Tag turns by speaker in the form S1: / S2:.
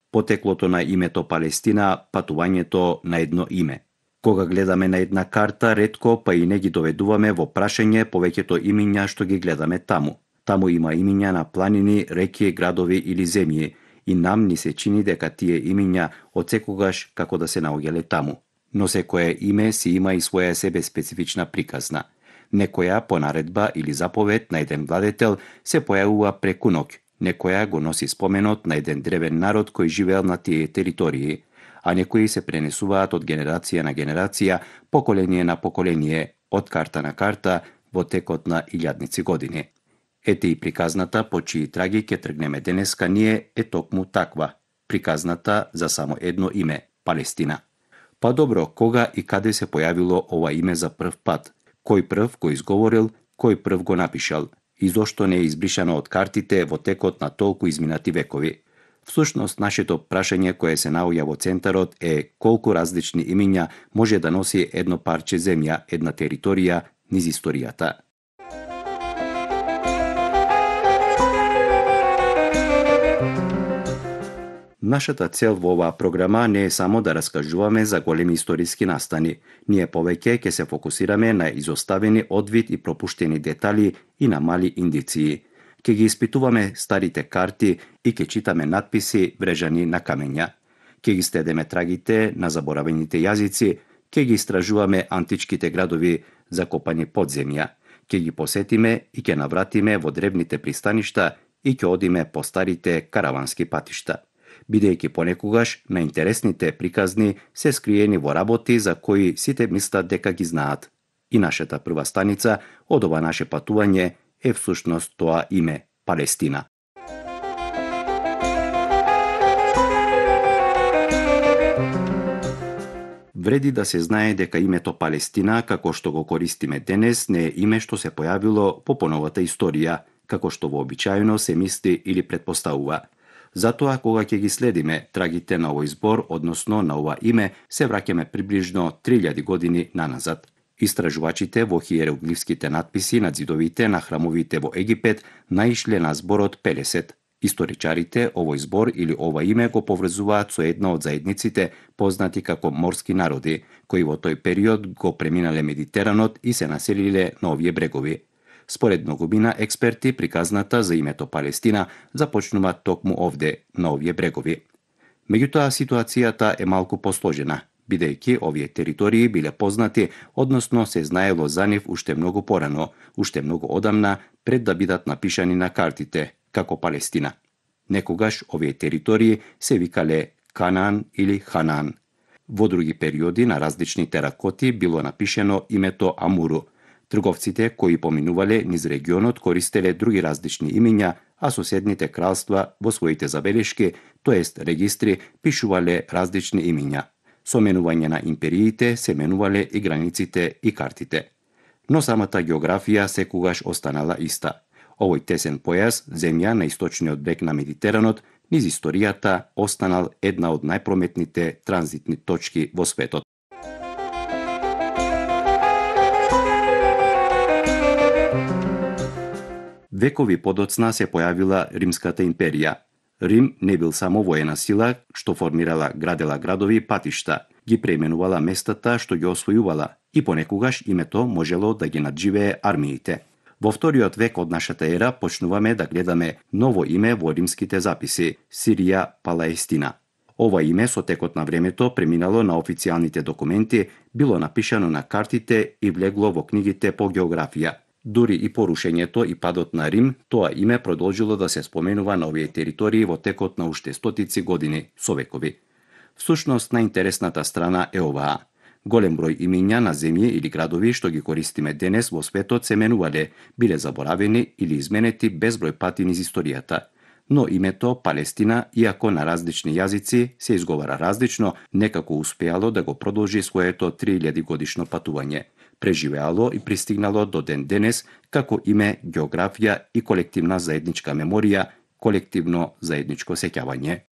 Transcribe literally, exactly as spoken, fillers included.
S1: Потеклото на името Палестина, патувањето на едно име. Кога гледаме на една карта, ретко па и не ги доведуваме во прашање повеќето имиња што ги гледаме таму. Таму има имиња на планини, реки, градови или земји и нам ни се чини дека тие имиња од секогаш како да се наоѓале таму. Но секое име си има и своја себе специфична приказна. Некоја по наредба или заповед на еден владетел се појавува преку ноќ, некоја го носи споменот на еден древен народ кој живеел на тие територии, а некои се пренесуваат од генерација на генерација, поколение на поколение, од карта на карта во текот на илјадници години. Ете и приказната по чии траги ќе тргнеме денеска ние е токму таква, приказната за само едно име – Палестина. Па добро, кога и каде се појавило ова име за прв пат? Кој прв го изговорил, кој прв го напишал и зошто не е избришано од картите во текот на толку изминати векови? Всушност, нашето прашање кое се наоѓа во центарот е колку различни имиња може да носи едно парче земја, една територија низ историјата. Нашата цел во оваа програма не е само да раскажуваме за големи историски настани. Ние повеќе ќе се фокусираме на изоставени одвид и пропуштени детали и на мали индиции. Ќе ги испитуваме старите карти и ќе читаме надписи врежани на камења. Ќе ги следеме трагите на заборавените јазици, ќе ги истражуваме античките градови закопани под земја. Ќе ги посетиме и ќе навратиме во древните пристаништа и ќе одиме по старите каравански патишта. Бидејќи понекогаш на интересните приказни се скриени во работи за кои сите мислат дека ги знаат. И нашата прва станица од ова наше патување е всушност тоа име – Палестина. Вреди да се знае дека името Палестина, како што го користиме денес, не е име што се појавило по поновата историја, како што вообичаено се мисли или предпоставува. Затоа, кога ќе ги следиме трагите на овој збор, односно на ова име, се враќаме приближно три илјади години наназад. Истражувачите во хиероглифските надписи на ѕидовите на храмовите во Египет наишле на зборот Пелесет. Историчарите овој збор или ова име го поврзуваат со една од заедниците познати како морски народи, кои во тој период го преминале Медитеранот и се населиле на овие брегови. Според многумина експерти, приказната за името Палестина започнува токму овде, на овие брегови. Меѓутоа, ситуацијата е малку посложена, бидејќи овие територии биле познати, односно се знаело за нив уште многу порано, уште многу одамна, пред да бидат напишани на картите, како Палестина. Некогаш овие територии се викале Канаан или Ханан. Во други периоди на различни теракоти било напишено името Амуру. Трговците кои поминувале низ регионот користеле други различни имиња, а соседните кралства во своите забелешки, тоест регистри, пишувале различни имиња. Со менување на империите се менувале и границите и картите. Но самата географија секогаш останала иста. Овој тесен појас, земја на источниот брег на Медитеранот, низ историјата останал една од најпрометните транзитни точки во светот. Векови подоцна се појавила Римската империја. Рим не бил само воена сила што формирала, градела градови и патишта, ги преименувала местата што ги освојувала и понекогаш името можело да ги надживее армиите. Во вториот век од нашата ера почнуваме да гледаме ново име во римските записи – Сирија Палаестина. Ова име со текот на времето преминало на официјалните документи, било напишано на картите и влегло во книгите по географија. Дури и по рушењето и падот на Рим, тоа име продолжило да се споменува на овие територии во текот на уште стотици години, со векови. Всушност, најинтересната страна е оваа. Голем број имиња на земји или градови што ги користиме денес во светот се менувале, биле заборавени или изменети безброј пати низ историјата. Но името Палестина, иако на различни јазици се изговара различно, некако успеало да го продолжи своето три илјади годишно патување. Преживеало и пристигнало до ден денес како име, географија и колективна заедничка меморија, колективно заедничко сеќавање.